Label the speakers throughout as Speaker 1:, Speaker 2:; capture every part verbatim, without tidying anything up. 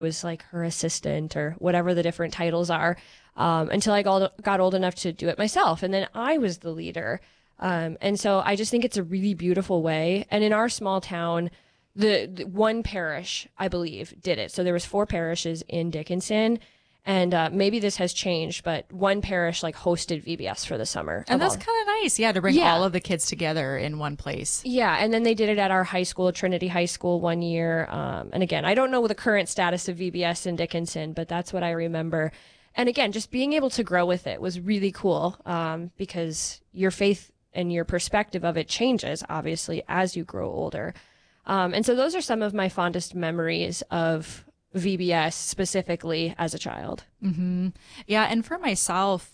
Speaker 1: was like her assistant or whatever the different titles are, um, until I got, got old enough to do it myself. And then I was the leader. Um, and so I just think it's a really beautiful way. And in our small town, the, the one parish, I believe, did it. So there was four parishes in Dickinson. And uh, maybe this has changed, but one parish like hosted V B S for the summer.
Speaker 2: And that's kind of nice. Yeah, to bring
Speaker 1: Yeah.
Speaker 2: all of the kids together in one place.
Speaker 1: Yeah, and then they did it at our high school, Trinity High School, one year. Um, and again, I don't know the current status of V B S in Dickinson, but that's what I remember. And again, just being able to grow with it was really cool, um, because your faith and your perspective of it changes, obviously, as you grow older. Um, and so those are some of my fondest memories of V B S specifically as a child.
Speaker 2: Mm-hmm. Yeah. And for myself,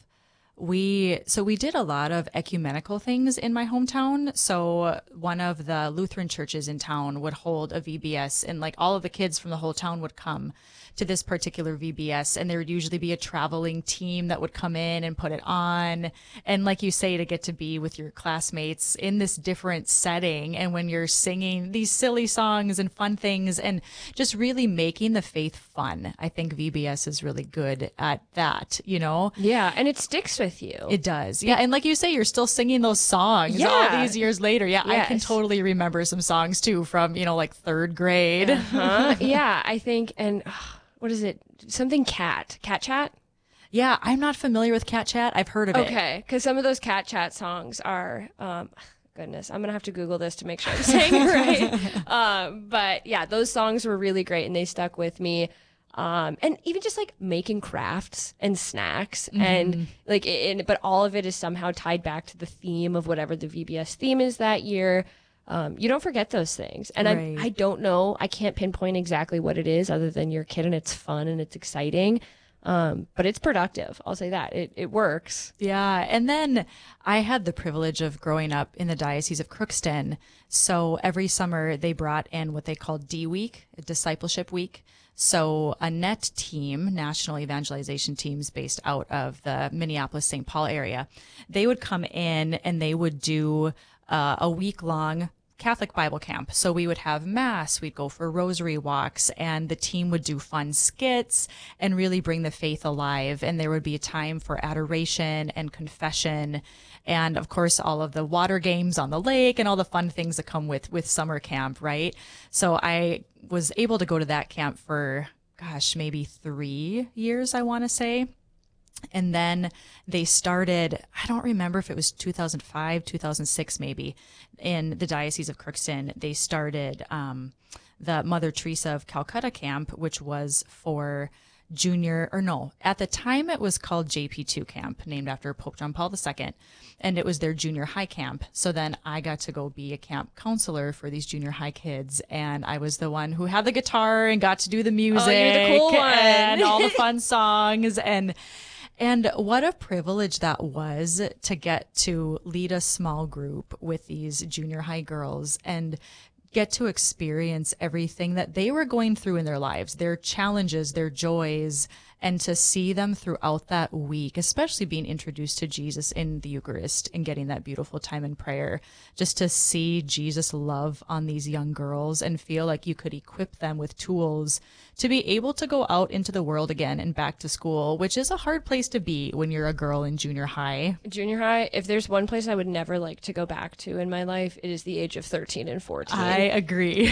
Speaker 2: we, so we did a lot of ecumenical things in my hometown. So one of the Lutheran churches in town would hold a V B S, and like all of the kids from the whole town would come to this particular V B S, and there would usually be a traveling team that would come in and put it on. And like you say, to get to be with your classmates in this different setting, and when you're singing these silly songs and fun things and just really making the faith fun, I think V B S is really good at that, you know?
Speaker 1: Yeah, and it sticks with you.
Speaker 2: It does. Yeah. And like you say, you're still singing those songs
Speaker 1: Yeah.
Speaker 2: all these years later. Yeah. I can
Speaker 1: Yes.
Speaker 2: totally remember some songs too from, you know, like third grade.
Speaker 1: Huh? Yeah, I think, and uh, what is it? Something cat, cat chat?
Speaker 2: Yeah. I'm not familiar with Cat Chat. I've heard of it.
Speaker 1: Okay, because some of those cat chat songs are, um, goodness, I'm going to have to Google this to make sure I'm saying it right. Um, but yeah, those songs were really great and they stuck with me. Um, and even just like making crafts and snacks
Speaker 2: Mm-hmm.
Speaker 1: and like, it, but all of it is somehow tied back to the theme of whatever the V B S theme is that year. Um, you don't forget those things. And
Speaker 2: Right.
Speaker 1: I, I don't know, I can't pinpoint exactly what it is other than you're a kid and it's fun and it's exciting. Um, but it's productive. I'll say that it, it works.
Speaker 2: Yeah. And then I had the privilege of growing up in the Diocese of Crookston. So every summer they brought in what they called D Week, a discipleship week. So a N E T team, National Evangelization Teams based out of the Minneapolis, Saint Paul area, they would come in and they would do uh, a week long Catholic Bible camp. So we would have mass, we'd go for rosary walks, and the team would do fun skits and really bring the faith alive. And there would be a time for adoration and confession. And of course, all of the water games on the lake and all the fun things that come with, with summer camp, right? So I was able to go to that camp for, gosh, maybe three years, I want to say. And then they started, I don't remember if it was two thousand five, two thousand six, maybe, in the Diocese of Crookston. They started um, the Mother Teresa of Calcutta camp, which was for junior, or no, at the time it was called J P two camp, named after Pope John Paul the Second. And it was their junior high camp. So then I got to go be a camp counselor for these junior high kids. And I was the one who had the guitar and got to do the music
Speaker 1: Oh, you're the cool one.
Speaker 2: and all the fun songs. And And what a privilege that was to get to lead a small group with these junior high girls and get to experience everything that they were going through in their lives, their challenges, their joys, and to see them throughout that week, especially being introduced to Jesus in the Eucharist and getting that beautiful time in prayer, just to see Jesus' love on these young girls and feel like you could equip them with tools to be able to go out into the world again and back to school, which is a hard place to be when you're a girl in junior high.
Speaker 1: Junior high, if there's one place I would never like to go back to in my life, it is the age of thirteen and fourteen.
Speaker 2: I agree.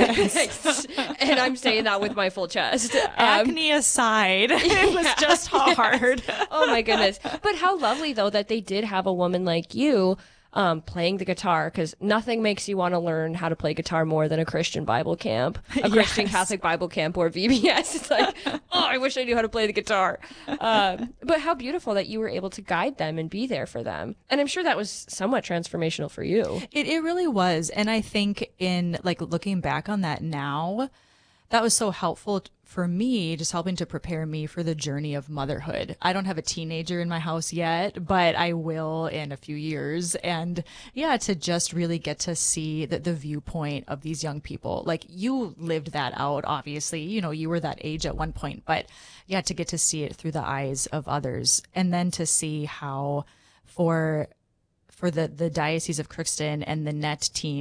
Speaker 2: Yes.
Speaker 1: And I'm saying that with my full chest. Um,
Speaker 2: Acne aside, it was just hard.
Speaker 1: Oh my goodness. But how lovely though that they did have a woman like you um, playing the guitar, because nothing makes you want to learn how to play guitar more than a Christian Bible camp, a Christian
Speaker 2: Yes.
Speaker 1: Catholic Bible camp or V B S. It's like, oh, I wish I knew how to play the guitar. Um, but how beautiful that you were able to guide them and be there for them. And I'm sure that was somewhat transformational for you.
Speaker 2: It it really was. And I think in like looking back on that now, that was so helpful t- for me, just helping to prepare me for the journey of motherhood. I don't have a teenager in my house yet, but I will in a few years. And yeah, to just really get to see the, the viewpoint of these young people. Like you lived that out, obviously, you know, you were that age at one point, but yeah, to get to see it through the eyes of others. And then to see how for for the, the Diocese of Crookston and the N E T team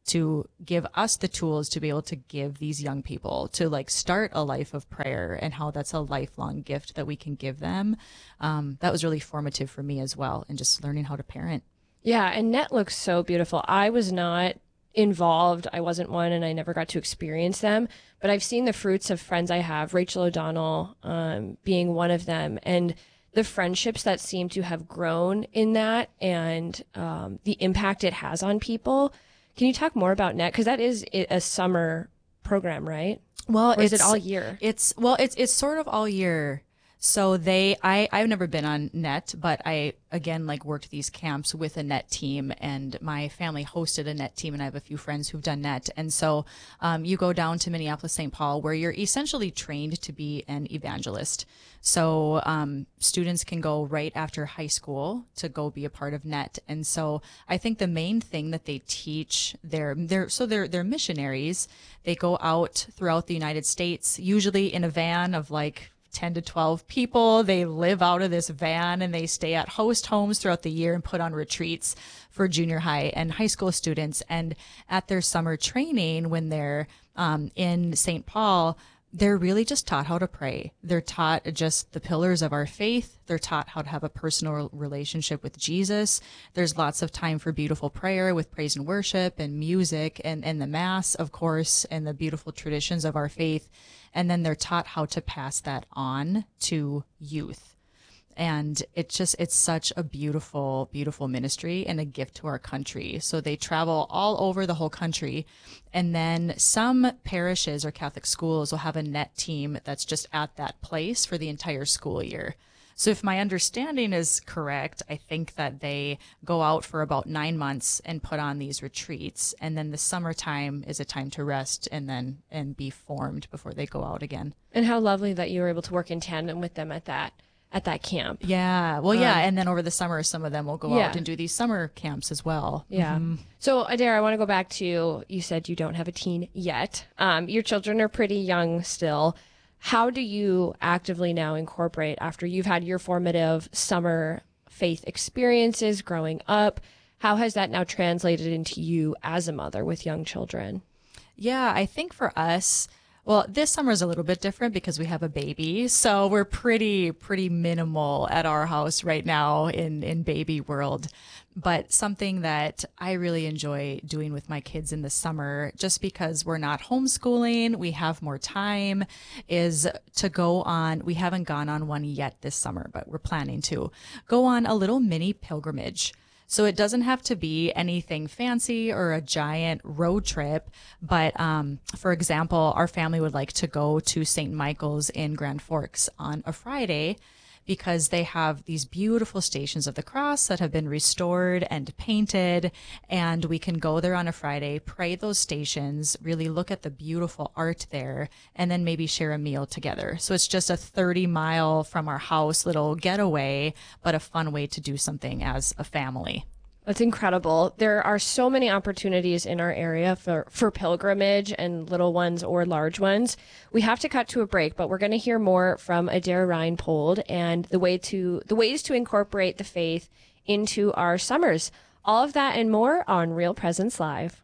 Speaker 2: to give us the tools to be able to give these young people to like start a life of prayer, and how that's a lifelong gift that we can give them. Um, that was really formative for me as well, and just learning how to parent.
Speaker 1: Yeah, and Net looks so beautiful. I was not involved. I wasn't one, and I never got to experience them. But I've seen the fruits of friends I have, Rachel O'Donnell um, being one of them, and the friendships that seem to have grown in that, and um, the impact it has on people. Can you talk more about Net? Because that is a summer program, right?
Speaker 2: Well,
Speaker 1: or is
Speaker 2: it's,
Speaker 1: it all year?
Speaker 2: It's well, it's it's sort of all year. So they, I, I've never been on Net, but I, again, like worked these camps with a Net team, and my family hosted a Net team, and I have a few friends who've done Net. And so um, you go down to Minneapolis, Saint Paul, where you're essentially trained to be an evangelist. So um, students can go right after high school to go be a part of Net. And so I think the main thing that they teach, they're, they're, so they're, they're missionaries. They go out throughout the United States, usually in a van of like ten to twelve people. They live out of this van, and they stay at host homes throughout the year and put on retreats for junior high and high school students. And at their summer training, when they're um, in Saint Paul, they're really just taught how to pray. They're taught just the pillars of our faith. They're taught how to have a personal relationship with Jesus. There's lots of time for beautiful prayer with praise and worship and music, and, and the Mass, of course, and the beautiful traditions of our faith. And then they're taught how to pass that on to youth. And it's just, it's such a beautiful, beautiful ministry and a gift to our country. So they travel all over the whole country. And then some parishes or Catholic schools will have a Net team that's just at that place for the entire school year. So if my understanding is correct, I think that they go out for about nine months and put on these retreats. And then the summertime is a time to rest and then and be formed before they go out again.
Speaker 1: And how lovely that you were able to work in tandem with them at that at that camp.
Speaker 2: Yeah. Well, yeah.
Speaker 1: Um,
Speaker 2: and then over the summer, some of them will go
Speaker 1: yeah.
Speaker 2: out and do these summer camps as well.
Speaker 1: Yeah.
Speaker 2: Mm-hmm.
Speaker 1: So, Adair, I want to go back to, you said you don't have a teen yet. Um, your children are pretty young still. How do you actively now incorporate, after you've had your formative summer faith experiences growing up, how has that now translated into you as a mother with young children?
Speaker 2: Yeah, I think for us, well, this summer is a little bit different because we have a baby. So we're pretty, pretty minimal at our house right now in, in baby world. But something that I really enjoy doing with my kids in the summer, just because we're not homeschooling, we have more time, is to go on, we haven't gone on one yet this summer, but we're planning to go on a little mini pilgrimage. So it doesn't have to be anything fancy or a giant road trip. But um, for example, our family would like to go to Saint Michael's in Grand Forks on a Friday, because they have these beautiful Stations of the Cross that have been restored and painted. And we can go there on a Friday, pray those stations, really look at the beautiful art there, and then maybe share a meal together. So it's just a thirty mile from our house little getaway, but a fun way to do something as a family.
Speaker 1: That's incredible. There are so many opportunities in our area for, for pilgrimage, and little ones or large ones. We have to cut to a break, but we're going to hear more from Adair Reinpold and the way to the ways to incorporate the faith into our summers. All of that and more on Real Presence Live.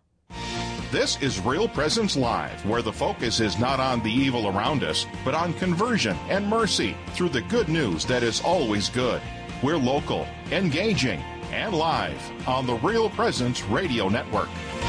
Speaker 3: This is Real Presence Live, where the focus is not on the evil around us, but on conversion and mercy through the good news that is always good. We're local, engaging, and live on the Real Presence Radio Network.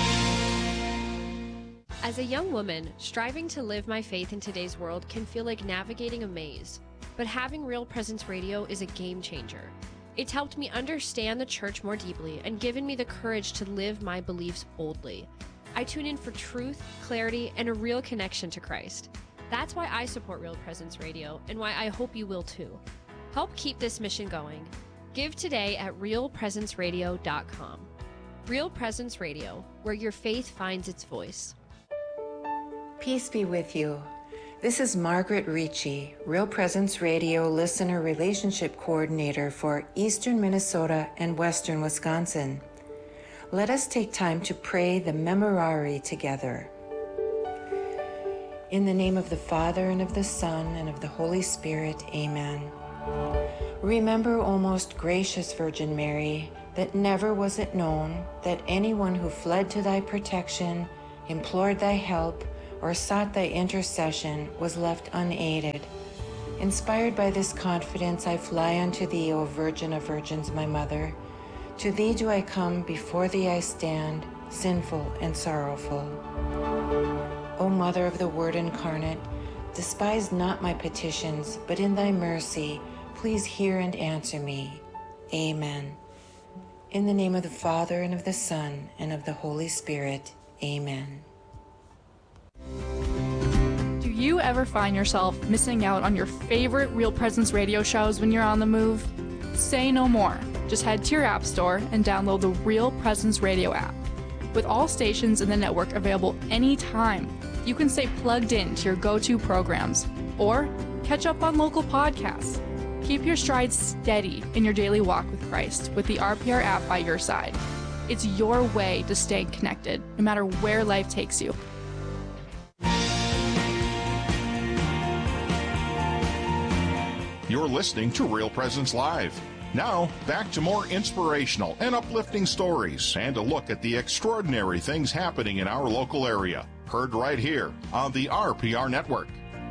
Speaker 1: As a young woman, striving to live my faith in today's world can feel like navigating a maze. But having Real Presence Radio is a game changer. It's helped me understand the church more deeply and given me the courage to live my beliefs boldly. I tune in for truth, clarity, and a real connection to Christ. That's why I support Real Presence Radio, and why I hope you will too. Help keep this mission going. Give today at real presence radio dot com. Real Presence Radio, where your faith finds its voice.
Speaker 4: Peace be with you. This is Margaret Ricci, Real Presence Radio Listener Relationship Coordinator for Eastern Minnesota and Western Wisconsin. Let us take time to pray the Memorare together. In the name of the Father, and of the Son, and of the Holy Spirit, amen. Remember, O most gracious Virgin Mary, that never was it known that anyone who fled to thy protection, implored thy help, or sought thy intercession was left unaided. Inspired by this confidence, I fly unto thee, O Virgin of Virgins, my Mother. To thee do I come, before thee I stand, sinful and sorrowful. O Mother of the Word incarnate, despise not my petitions, but in thy mercy, please hear and answer me. Amen. In the name of the Father, and of the Son, and of the Holy Spirit. Amen.
Speaker 5: Do you ever find yourself missing out on your favorite Real Presence radio shows when you're on the move? Say no more. Just head to your app store and download the Real Presence Radio app. With all stations in the network available anytime, you can stay plugged in to your go-to programs or catch up on local podcasts. Keep your stride steady in your daily walk with Christ with the R P R app by your side. It's your way to stay connected, no matter where life takes you.
Speaker 3: You're listening to Real Presence Live. Now, back to more inspirational and uplifting stories and a look at the extraordinary things happening in our local area. Heard right here on the R P R Network.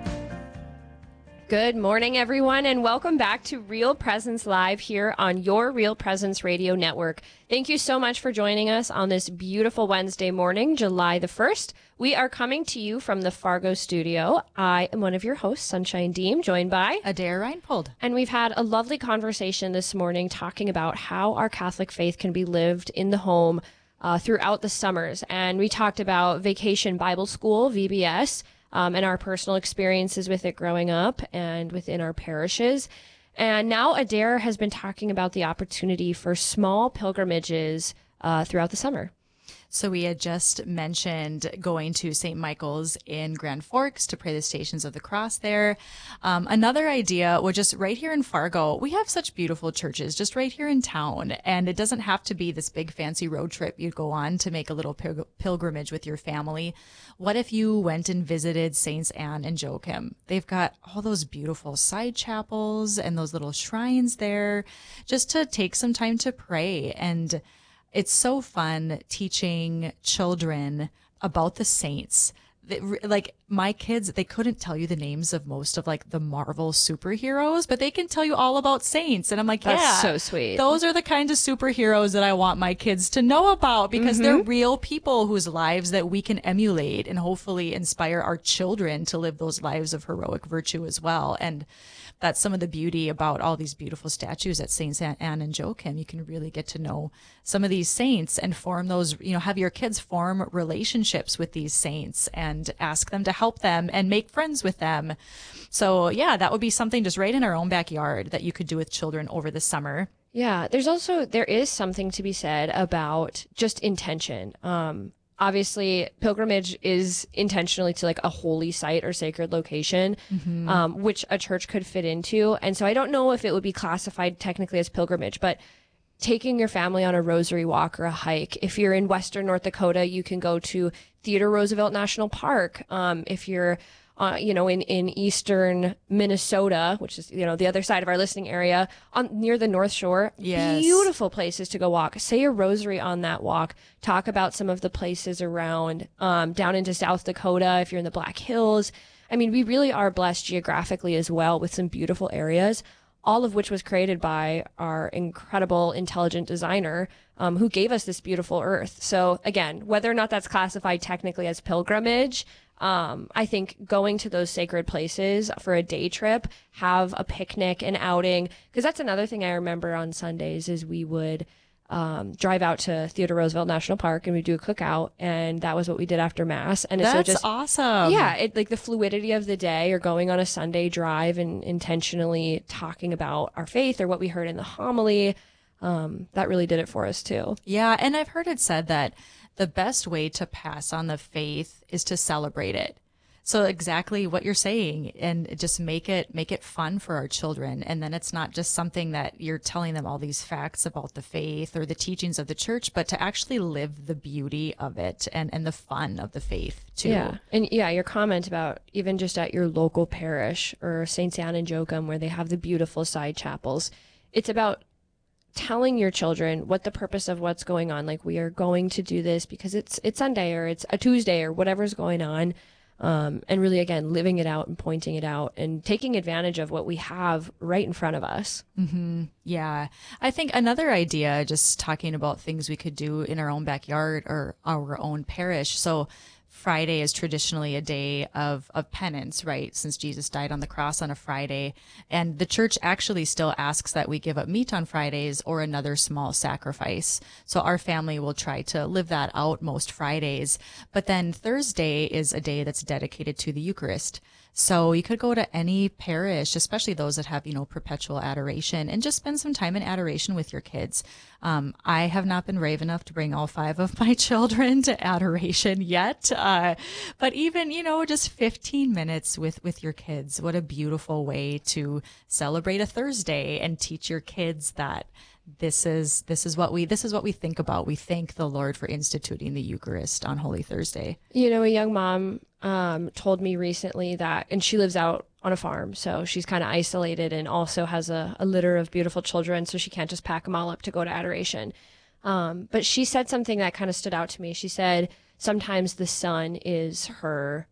Speaker 1: Good morning, everyone, and welcome back to Real Presence Live here on your Real Presence Radio Network. Thank you so much for joining us on this beautiful Wednesday morning, July the first. We are coming to you from the Fargo studio. I am one of your hosts, Sunshine Deem, joined by
Speaker 2: Adair Reinpold.
Speaker 1: And we've had a lovely conversation this morning talking about how our Catholic faith can be lived in the home uh, throughout the summers. And we talked about Vacation Bible School, V B S, Um, and our personal experiences with it growing up and within our parishes. And now Adair has been talking about the opportunity for small pilgrimages uh, throughout the summer.
Speaker 2: So we had just mentioned going to Saint Michael's in Grand Forks to pray the Stations of the Cross there. Um, another idea was just right here in Fargo. We have such beautiful churches just right here in town, and it doesn't have to be this big fancy road trip you go on to make a little pil- pilgrimage with your family. What if you went and visited Saints Anne and Joachim? They've got all those beautiful side chapels and those little shrines there just to take some time to pray. And it's so fun teaching children about the saints. Like my kids, they couldn't tell you the names of most of like the Marvel superheroes, but they can tell you all about saints. And I'm like,
Speaker 1: That's
Speaker 2: yeah,
Speaker 1: so sweet.
Speaker 2: Those are the kinds of superheroes that I want my kids to know about, because mm-hmm. they're real people whose lives that we can emulate and hopefully inspire our children to live those lives of heroic virtue as well. And that's some of the beauty about all these beautiful statues at Saints Anne and Joachim. You can really get to know some of these saints and form those, you know, have your kids form relationships with these saints and ask them to help them and make friends with them. So yeah, that would be something just right in our own backyard that you could do with children over the summer.
Speaker 1: Yeah, there's also, there is something to be said about just intention. Um, Obviously, pilgrimage is intentionally to like a holy site or sacred location, mm-hmm. um, which a church could fit into. And so I don't know if it would be classified technically as pilgrimage, but taking your family on a rosary walk or a hike. If you're in Western North Dakota, you can go to Theodore Roosevelt National Park. Um, if you're Uh, you know, in, in eastern Minnesota, which is, you know, the other side of our listening area, on near the North Shore.
Speaker 2: Yes.
Speaker 1: Beautiful places to go walk. Say a rosary on that walk. Talk about some of the places around, um, down into South Dakota, if you're in the Black Hills. I mean, we really are blessed geographically as well with some beautiful areas, all of which was created by our incredible, intelligent designer, um, who gave us this beautiful earth. So again, whether or not that's classified technically as pilgrimage, Um, I think going to those sacred places for a day trip, have a picnic, an outing, because that's another thing I remember on Sundays is we would um, drive out to Theodore Roosevelt National Park and we'd do a cookout, and that was what we did after Mass. And
Speaker 2: that's
Speaker 1: so just,
Speaker 2: awesome.
Speaker 1: Yeah, it, like the fluidity of the day or going on a Sunday drive and intentionally talking about our faith or what we heard in the homily, um, that really did it for us too.
Speaker 2: Yeah, and I've heard it said that the best way to pass on the faith is to celebrate it. So exactly what you're saying, and just make it make it fun for our children. And then it's not just something that you're telling them all these facts about the faith or the teachings of the church, but to actually live the beauty of it and, and the fun of the faith too.
Speaker 1: Yeah. And yeah, your comment about even just at your local parish or Saints Anne and Joachim, where they have the beautiful side chapels, it's about telling your children what the purpose of what's going on. Like, we are going to do this because it's it's Sunday or it's a Tuesday or whatever's going on. Um, and really, again, living it out and pointing it out and taking advantage of what we have right in front of us.
Speaker 2: Mm-hmm. Yeah. I think another idea, just talking about things we could do in our own backyard or our own parish. So Friday is traditionally a day of, of penance, right? Since Jesus died on the cross on a Friday. And the church actually still asks that we give up meat on Fridays or another small sacrifice. So our family will try to live that out most Fridays. But then Thursday is a day that's dedicated to the Eucharist. So you could go to any parish, especially those that have, you know, perpetual adoration, and just spend some time in adoration with your kids. Um, I have not been brave enough to bring all five of my children to adoration yet. Uh, but even, you know, just fifteen minutes with, with your kids. What a beautiful way to celebrate a Thursday and teach your kids that this is, this is what we, this is what we think about. We thank the Lord for instituting the Eucharist on Holy Thursday.
Speaker 1: You know, a young mom um, told me recently that, and she lives out on a farm, so she's kind of isolated and also has a, a litter of beautiful children, so she can't just pack them all up to go to adoration. Um, but she said something that kind of stood out to me. She said sometimes the sun is her,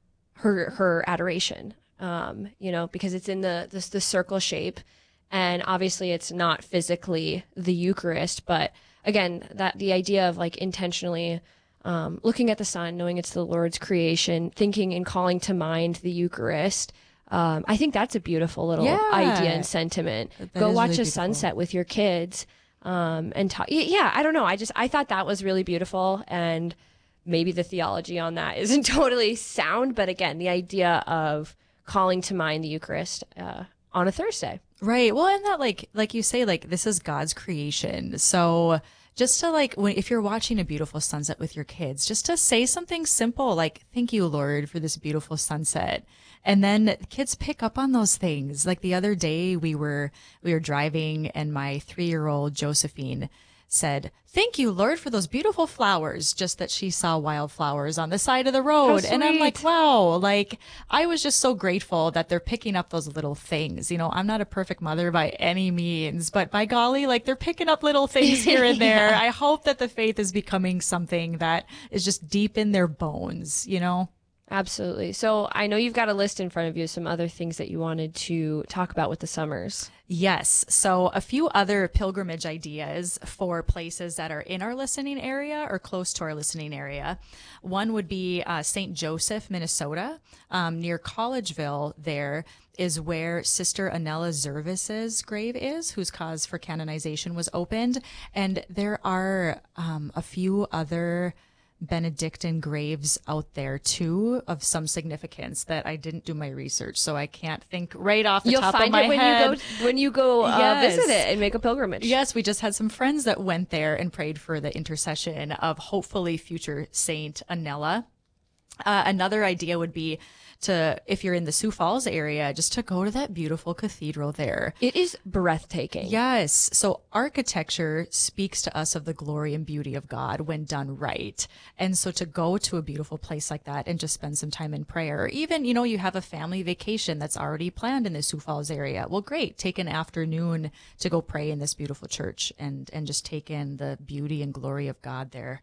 Speaker 1: her, her adoration, um, you know, because it's in the, the, the circle shape. And obviously it's not physically the Eucharist, but again, that the idea of like intentionally um, looking at the sun, knowing it's the Lord's creation, thinking and calling to mind the Eucharist. Um, I think that's a beautiful little
Speaker 2: Yeah.
Speaker 1: idea and sentiment.
Speaker 2: That
Speaker 1: Go
Speaker 2: is
Speaker 1: watch
Speaker 2: really
Speaker 1: a
Speaker 2: beautiful.
Speaker 1: sunset with your kids um, and talk. Yeah, I don't know. I just, I thought that was really beautiful, and maybe the theology on that isn't totally sound, but again, the idea of calling to mind the Eucharist uh, on a Thursday.
Speaker 2: Right. Well, and that, like, like you say, like, this is God's creation. So just to, like, when, if you're watching a beautiful sunset with your kids, just to say something simple, like, thank you, Lord, for this beautiful sunset. And then kids pick up on those things. Like the other day we were, we were driving, and my three-year-old Josephine said, thank you, Lord, for those beautiful flowers. Just that she saw wildflowers on the side of the road.
Speaker 1: How
Speaker 2: And I'm like,
Speaker 1: sweet.
Speaker 2: wow, like I was just so grateful that they're picking up those little things. You know, I'm not a perfect mother by any means, but by golly, like they're picking up little things here and there. I hope that the faith is becoming something that is just deep in their bones, you know?
Speaker 1: Absolutely. So I know you've got a list in front of you, some other things that you wanted to talk about with the summers.
Speaker 2: Yes. So a few other pilgrimage ideas for places that are in our listening area or close to our listening area. One would be uh, Saint Joseph, Minnesota, um, near Collegeville. There is where Sister Anella Zervis's grave is, whose cause for canonization was opened. And there are um, a few other Benedictine graves out there too of some significance that I didn't do my research, so I can't think right off the
Speaker 1: You'll
Speaker 2: top
Speaker 1: find
Speaker 2: of my
Speaker 1: it when
Speaker 2: head.
Speaker 1: you go when you go uh,
Speaker 2: Yes.
Speaker 1: visit it and make a pilgrimage.
Speaker 2: Yes, we just had some friends that went there and prayed for the intercession of hopefully future Saint Anella. Uh, another idea would be to, if you're in the Sioux Falls area, just to go to that beautiful cathedral there.
Speaker 1: It is breathtaking.
Speaker 2: Yes. So architecture speaks to us of the glory and beauty of God when done right. And so to go to a beautiful place like that and just spend some time in prayer, or even, you know, you have a family vacation that's already planned in the Sioux Falls area. Well, great. Take an afternoon to go pray in this beautiful church and, and just take in the beauty and glory of God there.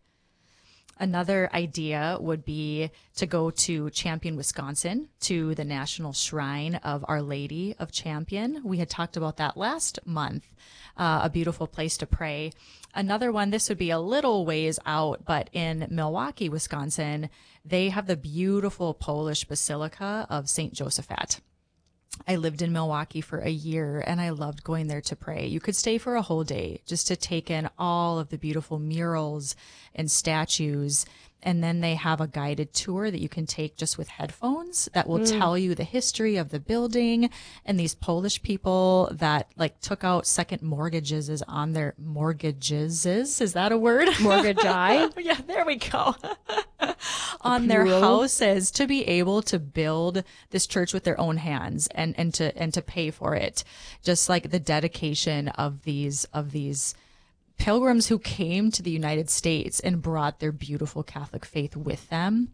Speaker 2: Another idea would be to go to Champion, Wisconsin, to the National Shrine of Our Lady of Champion. We had talked about that last month, uh, a beautiful place to pray. Another one, this would be a little ways out, but in Milwaukee, Wisconsin, they have the beautiful Polish Basilica of Saint Josaphat. I lived in Milwaukee for a year, and I loved going there to pray. You could stay for a whole day just to take in all of the beautiful murals and statues And then they have a guided tour that you can take just with headphones that will mm. tell you the history of the building. And these Polish people that like took out second mortgages is on their mortgages. Is that a word?
Speaker 1: Mortgagee?
Speaker 2: Yeah, there we go. On their houses to be able to build this church with their own hands and, and to, and to pay for it. Just like the dedication of these, of these pilgrims who came to the United States and brought their beautiful Catholic faith with them.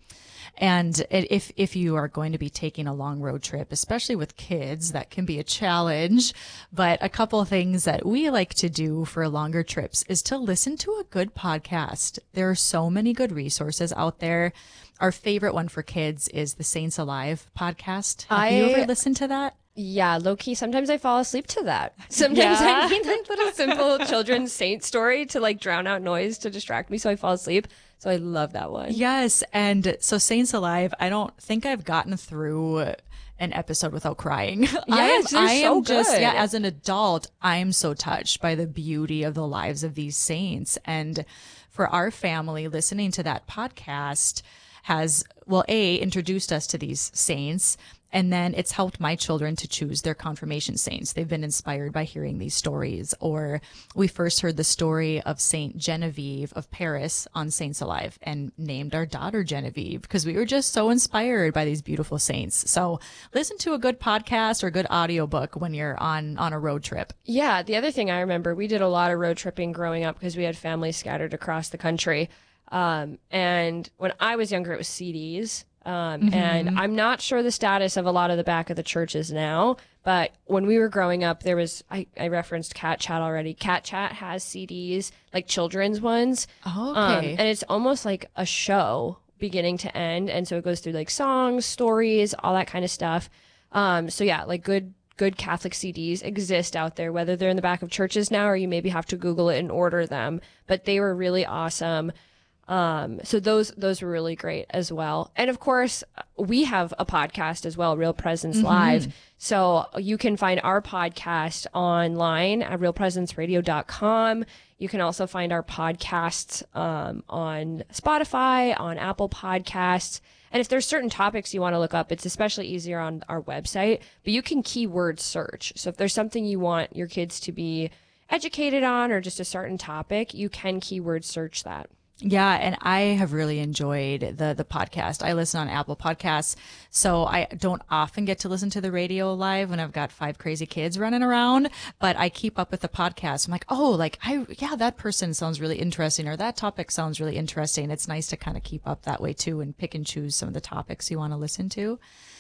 Speaker 2: And if if you are going to be taking a long road trip, especially with kids, that can be a challenge. But a couple of things that we like to do for longer trips is to listen to a good podcast. There are so many good resources out there. Our favorite one for kids is the Saints Alive podcast. Have
Speaker 1: I,
Speaker 2: you ever listened to that?
Speaker 1: Yeah, low key. Sometimes I fall asleep to that. Sometimes
Speaker 2: Yeah.
Speaker 1: I need like little simple children's saint story to like drown out noise to distract me, so I fall asleep. So I love that one.
Speaker 2: Yes. And so Saints Alive, I don't think I've gotten through an episode without crying.
Speaker 1: Yes,
Speaker 2: I'm,
Speaker 1: they're
Speaker 2: I am
Speaker 1: so
Speaker 2: just,
Speaker 1: good.
Speaker 2: yeah, as an adult, I'm so touched by the beauty of the lives of these saints. And for our family, listening to that podcast has, well, A, introduced us to these saints. And then it's helped my children to choose their confirmation saints. They've been inspired by hearing these stories. Or we first heard the story of Saint Genevieve of Paris on Saints Alive and named our daughter Genevieve because we were just so inspired by these beautiful saints. So listen to a good podcast or a good audiobook when you're on, on a road trip.
Speaker 1: Yeah, the other thing I remember, we did a lot of road tripping growing up because we had families scattered across the country. Um, and when I was younger, it was C Ds. Um,
Speaker 2: Mm-hmm.
Speaker 1: and I'm not sure the status of a lot of the back of the churches now, but when we were growing up, there was, I, I referenced Cat Chat already. Cat Chat has C Ds, like children's ones.
Speaker 2: Oh,
Speaker 1: Um,
Speaker 2: okay.
Speaker 1: and it's almost like a show beginning to end. And so it goes through like songs, stories, all that kind of stuff. Um, so yeah, like good, good Catholic C Ds exist out there, whether they're in the back of churches now, or you maybe have to Google it and order them, but they were really awesome. Um, so those, those were really great as well. And of course, we have a podcast as well, Real Presence
Speaker 2: Mm-hmm.
Speaker 1: Live. So you can find our podcast online at real presence radio dot com. You can also find our podcasts, um, on Spotify, on Apple Podcasts. And if there's certain topics you want to look up, it's especially easier on our website, but you can keyword search. So if there's something you want your kids to be educated on or just a certain topic, you can keyword search that.
Speaker 2: Yeah, and I have really enjoyed the the podcast. I listen on Apple Podcasts, so I don't often get to listen to the radio live when I've got five crazy kids running around, but I keep up with the podcast. I'm like, oh, like I yeah, that person sounds really interesting, or that topic sounds really interesting. It's nice to kind of keep up that way too and pick and choose some of the topics you want to listen to.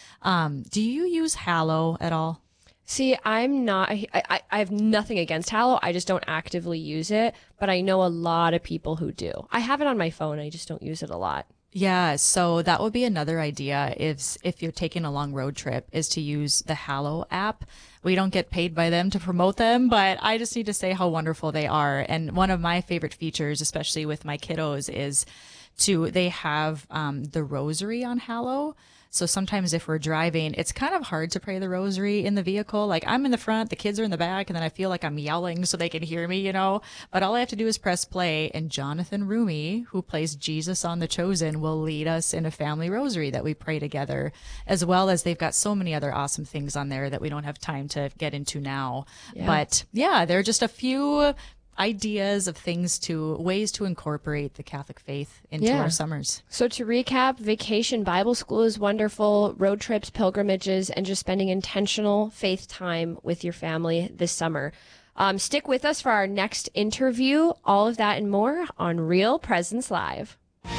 Speaker 2: Um, do you use Hallow at all?
Speaker 1: See, I'm not, I, I, I have nothing against Hallow. I just don't actively use it, but I know a lot of people who do. I have it on my phone. I just don't use it a lot.
Speaker 2: Yeah, so that would be another idea if if you're taking a long road trip is to use the Hallow app. We don't get paid by them to promote them, but I just need to say how wonderful they are. And one of my favorite features, especially with my kiddos, is to they have um, the rosary on Hallow. So sometimes if we're driving, it's kind of hard to pray the rosary in the vehicle. Like I'm in the front, the kids are in the back, and then I feel like I'm yelling so they can hear me, you know. But all I have to do is press play, and Jonathan Rumi, who plays Jesus on The Chosen, will lead us in a family rosary that we pray together, as well as they've got so many other awesome things on there that we don't have time to get into now.
Speaker 1: Yeah.
Speaker 2: But yeah, there are just a few ideas of things to ways to incorporate the Catholic faith into
Speaker 1: Yeah.
Speaker 2: our summers.
Speaker 1: So to recap, vacation Bible school is wonderful, road trips, pilgrimages, and just spending intentional faith time with your family this summer. Um, stick with us for our next interview. All of that and more on Real Presence Live.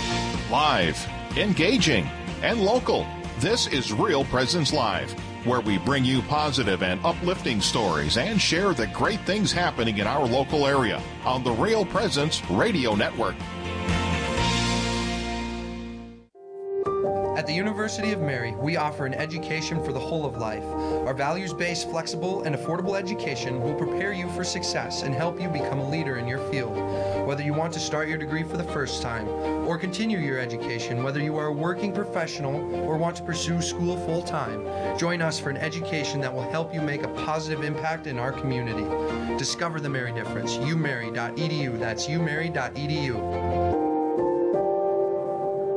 Speaker 3: Live, engaging, and local. This is Real Presence Live, where we bring you positive and uplifting stories and share the great things happening in our local area on the Real Presence Radio Network.
Speaker 6: At the University of Mary, we offer an education for the whole of life. Our values-based, flexible, and affordable education will prepare you for success and help you become a leader in your field. Whether you want to start your degree for the first time or continue your education, whether you are a working professional or want to pursue school full-time, join us for an education that will help you make a positive impact in our community. Discover the Mary difference. u mary dot e d u. That's u mary dot e d u.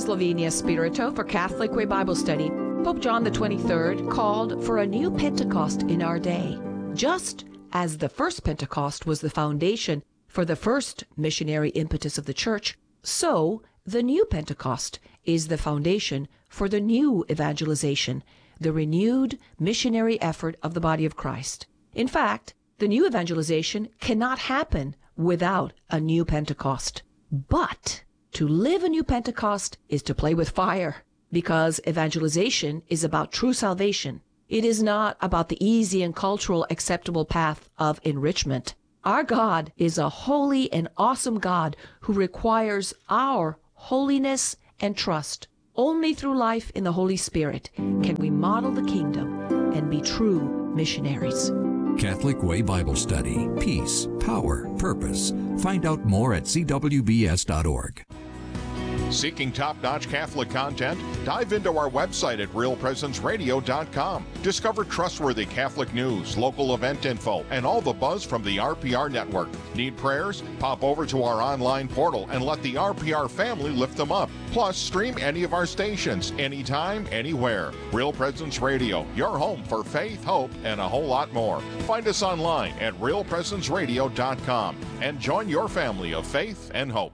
Speaker 7: Slovenia Spirito for Catholic Way Bible Study. Pope John the twenty-third called for a new Pentecost in our day. Just as the first Pentecost was the foundation for the first missionary impetus of the Church, so the new Pentecost is the foundation for the new evangelization, the renewed missionary effort of the body of Christ. In fact, the new evangelization cannot happen without a new Pentecost. But to live a new Pentecost is to play with fire, because evangelization is about true salvation. It is not about the easy and cultural acceptable path of enrichment. Our God is a holy and awesome God who requires our holiness and trust. Only through life in the Holy Spirit can we model the kingdom and be true missionaries.
Speaker 8: Catholic Way Bible Study. Peace, power, purpose. Find out more at c w b s dot org.
Speaker 3: Seeking top-notch Catholic content? Dive into our website at real presence radio dot com. Discover trustworthy Catholic news, local event info, and all the buzz from the R P R network. Need prayers? Pop over to our online portal and let the R P R family lift them up. Plus, stream any of our stations, anytime, anywhere. Real Presence Radio, your home for faith, hope, and a whole lot more. Find us online at real presence radio dot com and join your family of faith and hope.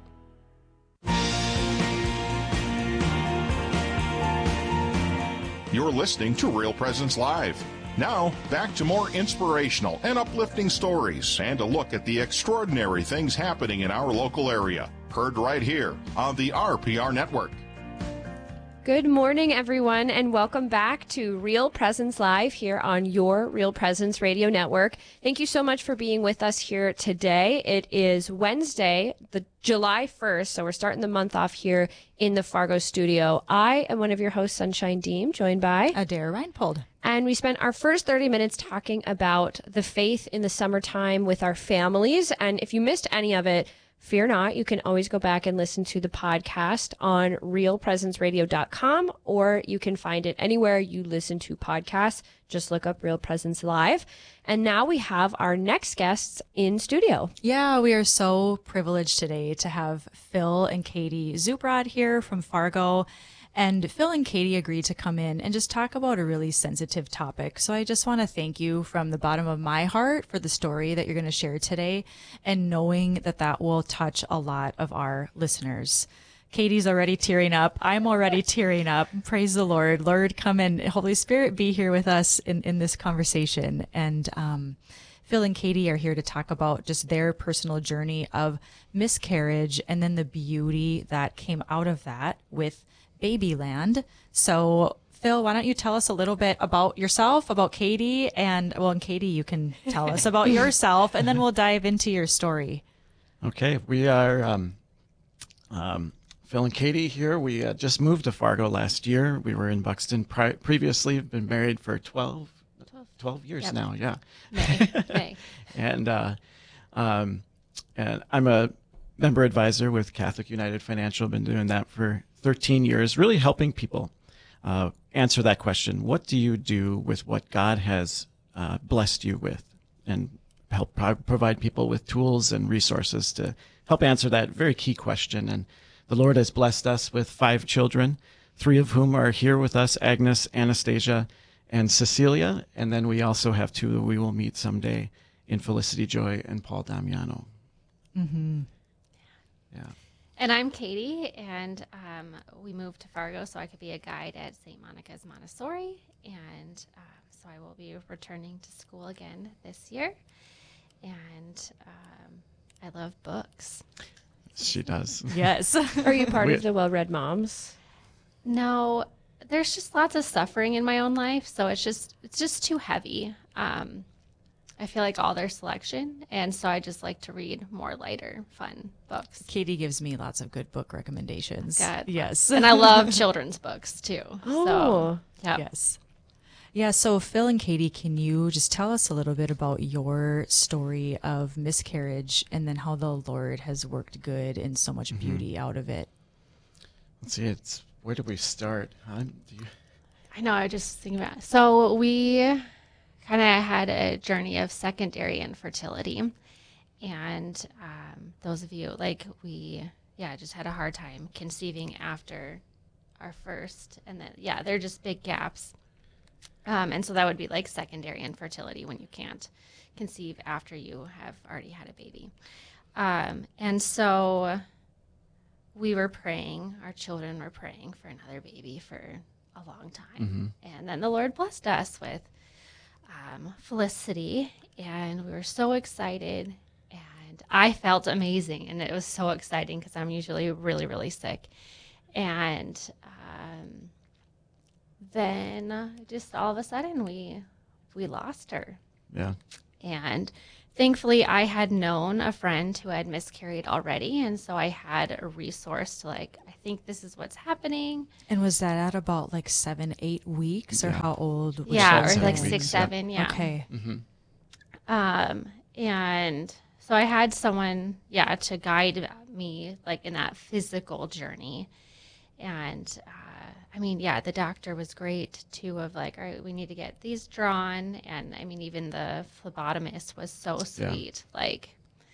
Speaker 3: You're listening to Real Presence Live. Now, back to more inspirational and uplifting stories and a look at the extraordinary things happening in our local area. Heard right here on the R P R Network.
Speaker 1: Good morning, everyone, and welcome back to Real Presence Live here on your Real Presence Radio Network. Thank you so much for being with us here today. It is Wednesday, the July first, so we're starting the month off here in the Fargo studio. I am one of your hosts, Sunshine Deem, joined by
Speaker 2: Adair Reinpold.
Speaker 1: And we spent our first thirty minutes talking about the faith in the summertime with our families. And if you missed any of it, fear not, you can always go back and listen to the podcast on real presence radio dot com, or you can find it anywhere you listen to podcasts. Just look up Real Presence Live. And now we have our next guests in studio.
Speaker 2: Yeah, we are so privileged today to have Phil and Katie Zubrod here from Fargo. And Phil and Katie agreed to come in and just talk about a really sensitive topic. So I just want to thank you from the bottom of my heart for the story that you're going to share today, and knowing that that will touch a lot of our listeners. Katie's already tearing up. I'm already tearing up. Praise the Lord. Lord, come and Holy Spirit, be here with us in, in this conversation. And um, Phil and Katie are here to talk about just their personal journey of miscarriage and then the beauty that came out of that with Babyland. So, Phil, why don't you tell us a little bit about yourself, about Katie, and, well, and Katie, you can tell us about yourself, and then we'll dive into your story.
Speaker 9: Okay, we are um, um, Phil and Katie here. We uh, just moved to Fargo last year. We were in Buxton pri- previously, been married for twelve, twelve years yep. now, yeah.
Speaker 1: May. May.
Speaker 9: and, uh, um, and I'm a member advisor with Catholic United Financial. Been doing that for thirteen years, really helping people uh, answer that question. What do you do with what God has uh, blessed you with? And help pro- provide people with tools and resources to help answer that very key question. And the Lord has blessed us with five children, three of whom are here with us, Agnes, Anastasia, and Cecilia. And then we also have two that we will meet someday in Felicity Joy and Paul Damiano.
Speaker 2: Mm-hmm.
Speaker 9: Yeah.
Speaker 10: And I'm Katie, and um, we moved to Fargo so I could be a guide at Saint Monica's Montessori, and uh, so I will be returning to school again this year. And um, I love books.
Speaker 9: She does.
Speaker 2: Yes.
Speaker 1: Are you part
Speaker 9: we,
Speaker 1: of the Well-Read Moms?
Speaker 10: No, there's just lots of suffering in my own life, so it's just it's just too heavy. Um, I feel like all their selection, and so I just like to read more lighter, fun books.
Speaker 2: Katie gives me lots of good book recommendations.
Speaker 10: God.
Speaker 2: Yes.
Speaker 10: And I love children's books, too.
Speaker 1: Oh.
Speaker 10: So, yep.
Speaker 2: Yes. Yeah, so Phil and Katie, can you just tell us a little bit about your story of miscarriage and then how the Lord has worked good and so much
Speaker 9: Mm-hmm.
Speaker 2: beauty out of it?
Speaker 9: Let's see, it's, where do we start? Huh? Do you...
Speaker 10: I know, I just think about it. So we kind of had a journey of secondary infertility. And um, those of you, like we, yeah, just had a hard time conceiving after our first, and then yeah, they're just big gaps. Um, and so that would be like secondary infertility when you can't conceive after you have already had a baby. Um, and so we were praying, our children were praying for another baby for a long time. Mm-hmm. And then the Lord blessed us with um, Felicity, and we were so excited. And I felt amazing, and it was so exciting because I'm usually really, really sick. And um, then just all of a sudden we we lost her.
Speaker 9: Yeah.
Speaker 10: And thankfully I had known a friend who had miscarried already, and so I had a resource to like, I think this is what's happening.
Speaker 2: And was that at about like seven, eight weeks, or
Speaker 9: Yeah.
Speaker 2: how old was
Speaker 10: Yeah,
Speaker 2: she?
Speaker 10: or like
Speaker 9: weeks,
Speaker 10: six,
Speaker 9: yeah.
Speaker 10: seven, yeah.
Speaker 2: Okay.
Speaker 9: Mm-hmm.
Speaker 10: Um, and so I had someone, yeah, to guide me like in that physical journey. And uh, I mean, yeah, the doctor was great too, of like, all right, we need to get these drawn. And I mean, even the phlebotomist was so sweet. Yeah. Like,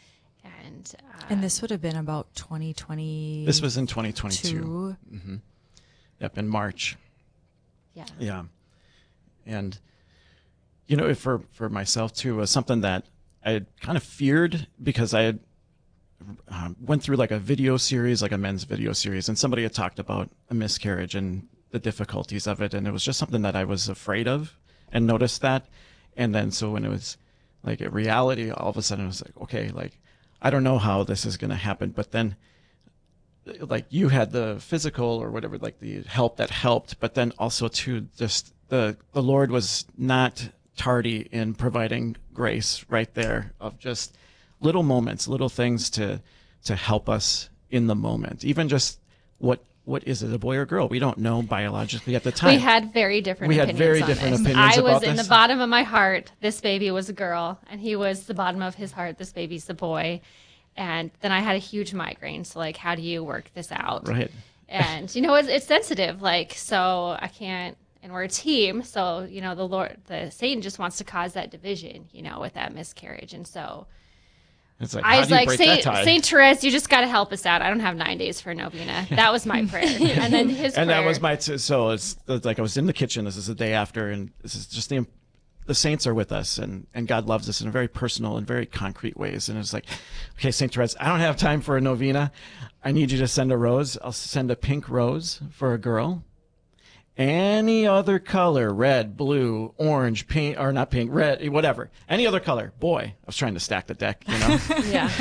Speaker 10: and, uh,
Speaker 2: And this would have been about twenty twenty.
Speaker 9: This was in twenty twenty-two. Mm-hmm. Yep, in March.
Speaker 10: Yeah.
Speaker 9: Yeah. And, you know, for, for myself too, was something that I had kind of feared because I had um, went through like a video series, like a men's video series, and somebody had talked about a miscarriage and the difficulties of it. And it was just something that I was afraid of and noticed that. And then so when it was like a reality, all of a sudden it was like, okay, like, I don't know how this is going to happen. But then like you had the physical or whatever, like the help that helped, but then also too, just the, the Lord was not tardy in providing grace right there of just little moments, little things to to help us in the moment. Even just what what is it, a boy or girl? We don't know biologically at the time.
Speaker 10: We had very different
Speaker 9: we
Speaker 10: opinions
Speaker 9: had very
Speaker 10: on
Speaker 9: different
Speaker 10: this.
Speaker 9: opinions
Speaker 10: I was
Speaker 9: about
Speaker 10: in
Speaker 9: this.
Speaker 10: the bottom of my heart, this baby was a girl, and he was the bottom of his heart, this baby's a boy. And then I had a huge migraine, so like, how do you work this out?
Speaker 9: Right.
Speaker 10: And you know, it's, it's sensitive, like, so I can't. And we're a team, so you know the Lord, the Satan just wants to cause that division, you know, with that miscarriage. And so
Speaker 9: it's like,
Speaker 10: I
Speaker 9: how
Speaker 10: was
Speaker 9: do you
Speaker 10: like,
Speaker 9: break
Speaker 10: Saint,
Speaker 9: that tie?
Speaker 10: Saint Therese, you just got to help us out. I don't have nine days for a novena. That was my prayer, and then his
Speaker 9: and
Speaker 10: prayer.
Speaker 9: that was my t- so it's, it's like I was in the kitchen. This is the day after, and this is just the the saints are with us, and and God loves us in very personal and very concrete ways. And it's like, okay, Saint Therese, I don't have time for a novena. I need you to send a rose. I'll send a pink rose for a girl. Any other color, red, blue, orange, pink, or not pink, red, whatever. Any other color. Boy, I was trying to stack the deck, you know?
Speaker 10: Yeah.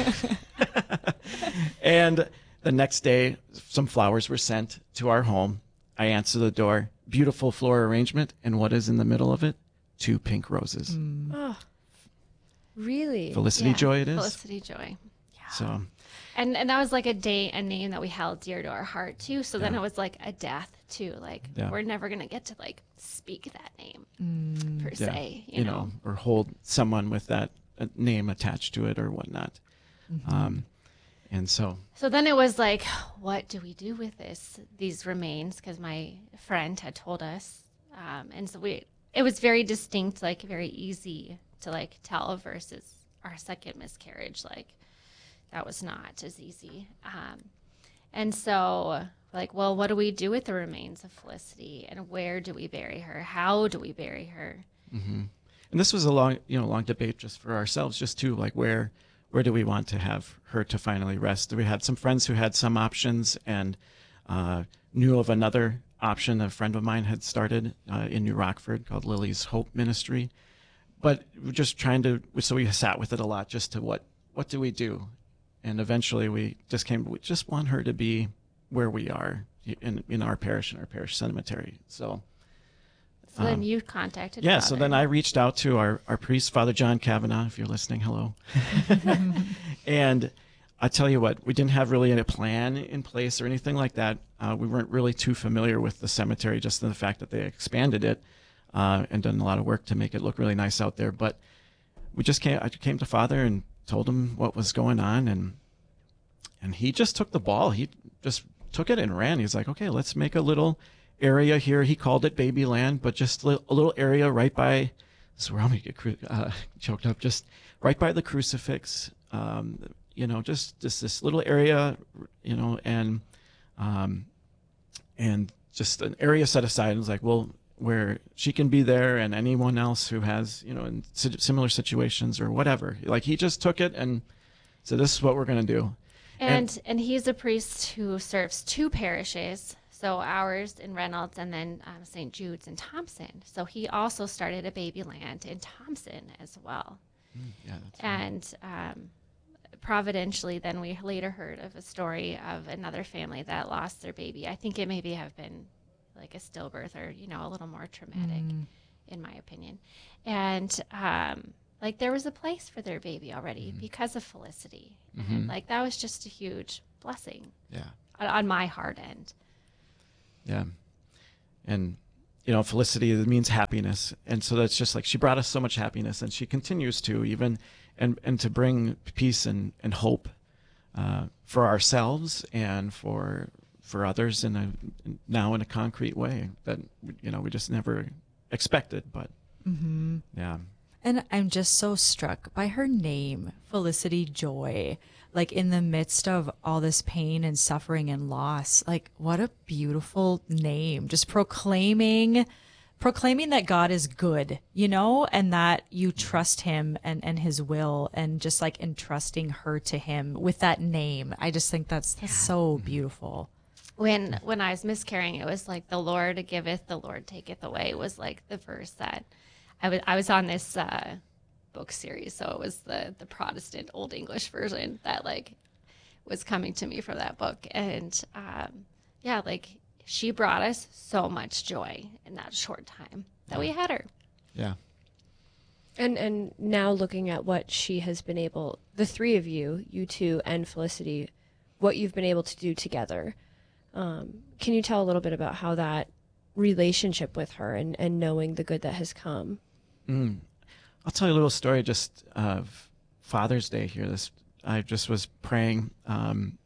Speaker 9: And the next day, some flowers were sent to our home. I answer the door. Beautiful floral arrangement. And what is in the middle of it? Two pink roses.
Speaker 2: Mm.
Speaker 1: Oh, really?
Speaker 9: Felicity
Speaker 10: Yeah,
Speaker 9: Joy it is.
Speaker 10: Felicity Joy. Yeah.
Speaker 9: So,
Speaker 10: And and that was like a day, a name that we held dear to our heart too. So then
Speaker 9: Yeah.
Speaker 10: it was like a death too. Like
Speaker 9: Yeah.
Speaker 10: we're never gonna get to like speak that name
Speaker 2: Mm.
Speaker 10: per
Speaker 9: yeah,
Speaker 10: se. You,
Speaker 9: you
Speaker 10: know.
Speaker 9: know, or hold someone with that uh, name attached to it or whatnot.
Speaker 2: Mm-hmm.
Speaker 9: Um, and so,
Speaker 10: So then it was like, what do we do with this? These remains, because my friend had told us, um, and so we. It was very distinct, like very easy to like tell versus our second miscarriage. Like that was not as easy. Um, and so like, well, what do we do with the remains of Felicity, and where do we bury her? How do we bury her?
Speaker 9: mm-hmm. And this was a long, you know, long debate just for ourselves, just to like, where, where do we want to have her to finally rest? We had some friends who had some options and uh, knew of another option a friend of mine had started uh, in New Rockford called Lily's Hope Ministry. But we're just trying to, so we sat with it a lot, just to what, what do we do? And eventually we just came, we just want her to be where we are in, in our parish, in our parish cemetery. So,
Speaker 10: So then
Speaker 9: Um,
Speaker 10: you contacted
Speaker 9: yeah,
Speaker 10: Father.
Speaker 9: so then I reached out to our, our priest, Father John Kavanaugh, if you're listening, hello. And I tell you what, we didn't have really a plan in place or anything like that. Uh, we weren't really too familiar with the cemetery, just in the fact that they expanded it uh, and done a lot of work to make it look really nice out there. But we just came, I came to Father and told him what was going on, and and he just took the ball. He just took it and ran. He's like, okay, let's make a little area here. He called it Babyland, but just a little area right by, this is where I'm going to get uh, choked up, just right by the crucifix, um, you know, just, just this little area, you know, and, um, and just an area set aside, and was like, well, where she can be there, and anyone else who has, you know, in similar situations or whatever. Like, he just took it and said, this is what we're going to do.
Speaker 10: And,
Speaker 9: And-
Speaker 10: and he's a priest who serves two parishes, so ours in Reynolds and then um, Saint Jude's in Thompson. So he also started a baby land in Thompson as well.
Speaker 9: Yeah, that's right.
Speaker 10: And um, providentially, then we later heard of a story of another family that lost their baby. I think it maybe have been like a stillbirth or, you know, a little more traumatic,
Speaker 2: Mm.
Speaker 10: in my opinion. And um, like there was a place for their baby already
Speaker 9: Mm-hmm.
Speaker 10: because of Felicity.
Speaker 9: Mhm.
Speaker 10: And like that was just a huge blessing
Speaker 9: Yeah.
Speaker 10: on, on my heart end.
Speaker 9: Yeah. And, you know, Felicity means happiness. And so that's just like, she brought us so much happiness, and she continues to even, and, and to bring peace and, and hope uh, for ourselves and for, for others in a, now in a concrete way that, you know, we just never expected, but
Speaker 2: Mm-hmm.
Speaker 9: yeah.
Speaker 2: And I'm just so struck by her name, Felicity Joy. Like, in the midst of all this pain and suffering and loss, like, what a beautiful name. Just proclaiming, proclaiming that God is good, you know, and that you trust him and, and his will, and just like entrusting her to him with that name. I just think that's, that's so beautiful.
Speaker 10: When when I was miscarrying, it was like the Lord giveth, the Lord taketh away was like the verse that I was I was on this uh, book series, so it was the the Protestant Old English version that like was coming to me from that book, and um, yeah, like she brought us so much joy in that short time that we had her.
Speaker 9: Yeah.
Speaker 1: And and now looking at what she has been able, the three of you, you two and Felicity, what you've been able to do together. Um, can you tell a little bit about how that relationship with her and, and knowing the good that has come?
Speaker 9: Mm. I'll tell you a little story just of Father's Day here. This I just was praying um,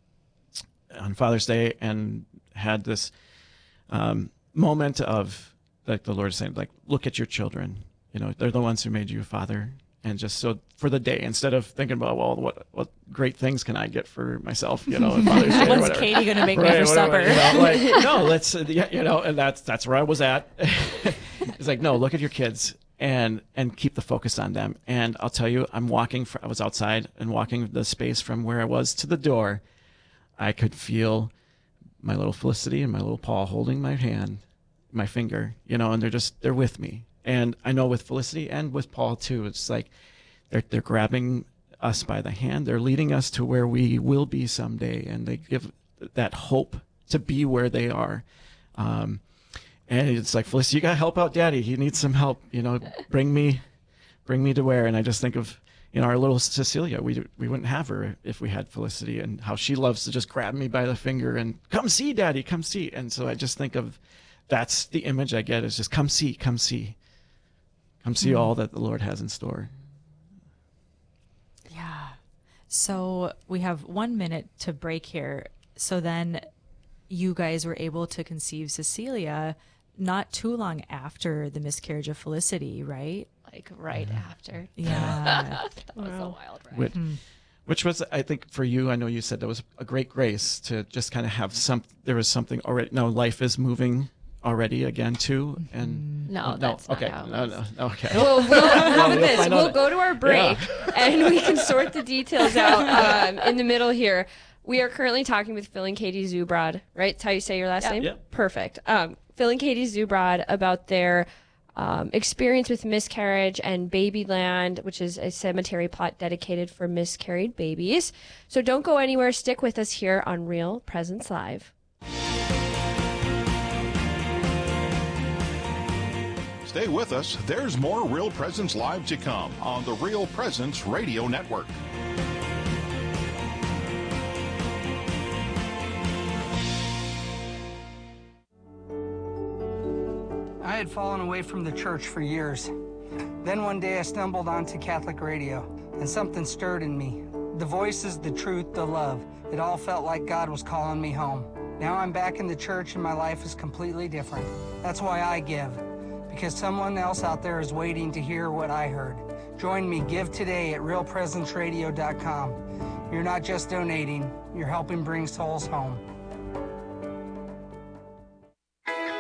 Speaker 9: on Father's Day and had this um, moment of like the Lord saying, like, look at your children. You know, they're the ones who made you a father. And just so for the day, instead of thinking about, well, what what great things can I get for myself, you know, on Father's Day or
Speaker 2: What's
Speaker 9: whatever.
Speaker 2: Katie going to make
Speaker 9: Right,
Speaker 2: me for
Speaker 9: whatever,
Speaker 2: supper?
Speaker 9: you know, like, no, let's, uh, yeah, you know, and that's that's where I was at. It's like, no, look at your kids and and keep the focus on them. And I'll tell you, I'm walking, fr- I was outside and walking the space from where I was to the door. I could feel my little Felicity and my little Paul holding my hand, my finger, you know, and they're just, they're with me. And I know with Felicity and with Paul too, it's like they're they're grabbing us by the hand. They're leading us to where we will be someday, and they give that hope to be where they are. Um, and it's like, Felicity, you got to help out Daddy. He needs some help. You know, bring me, bring me to where. And I just think of, you know, our little Cecilia. We we wouldn't have her if we had Felicity, and how she loves to just grab me by the finger and come see Daddy, come see. And so I just think of, that's the image I get, is just come see, come see. Come see all that the Lord has in store.
Speaker 2: Yeah. So we have one minute to break here. So then you guys were able to conceive Cecilia not too long after the miscarriage of Felicity, right?
Speaker 10: Like right after.
Speaker 2: Yeah.
Speaker 10: That was a wild ride.
Speaker 9: Which, which was, I think, for you, I know you said that was a great grace to just kind of have some, there was something already, no, life is moving already again too, and
Speaker 10: No,
Speaker 9: no,
Speaker 10: that's not
Speaker 9: okay,
Speaker 10: how it
Speaker 9: no,
Speaker 10: was.
Speaker 9: no, no, okay.
Speaker 1: Well, we'll have this.
Speaker 9: find out
Speaker 1: We'll
Speaker 9: that-
Speaker 1: go to our break,
Speaker 9: Yeah.
Speaker 1: and we can sort the details out um, in the middle here. We are currently talking with Phil and Katie Zubrod, right? That's how you say your last
Speaker 10: Yeah.
Speaker 1: name?
Speaker 9: Yeah.
Speaker 1: Perfect. Um, Phil and Katie Zubrod about their um, experience with miscarriage and Babyland, which is a cemetery plot dedicated for miscarried babies. So don't go anywhere. Stick with us here on Real Presence Live.
Speaker 3: Stay with us. There's more Real Presence Live to come on the Real Presence Radio Network.
Speaker 11: I had fallen away from the church for years. Then one day I stumbled onto Catholic radio, and something stirred in me. The voices, the truth, the love. It all felt like God was calling me home. Now I'm back in the church and my life is completely different. That's why I give, because someone else out there is waiting to hear what I heard. Join me, give today at real presence radio dot com. You're not just donating, you're helping bring souls home.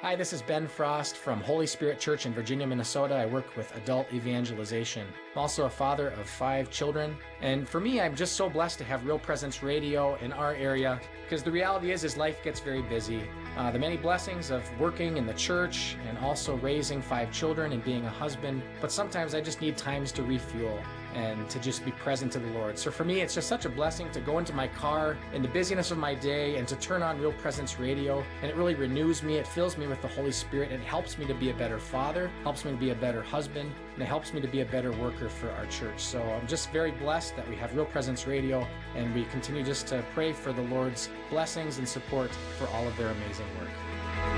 Speaker 12: Hi, this is Ben Frost from Holy Spirit Church in Virginia, Minnesota. I work with adult evangelization. I'm also a father of five children. And for me, I'm just so blessed to have Real Presence Radio in our area, because the reality is, is life gets very busy. Uh, the many blessings of working in the church and also raising five children and being a husband. But sometimes I just need times to refuel and to just be present to the Lord. So for me, it's just such a blessing to go into my car in the busyness of my day and to turn on Real Presence Radio. And it really renews me. It fills me with the Holy Spirit. It helps me to be a better father, helps me to be a better husband, and it helps me to be a better worker for our church. So I'm just very blessed that we have Real Presence Radio, and we continue just to pray for the Lord's blessings and support for all of their amazing work.